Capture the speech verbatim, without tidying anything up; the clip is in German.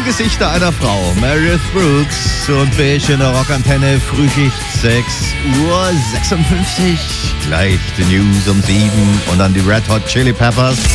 Gesichter einer Frau. Meredith Brooks und Fish in der Rockantenne. Frühschicht sechs Uhr sechsundfünfzig. Gleich die News um sieben und dann die Red Hot Chili Peppers.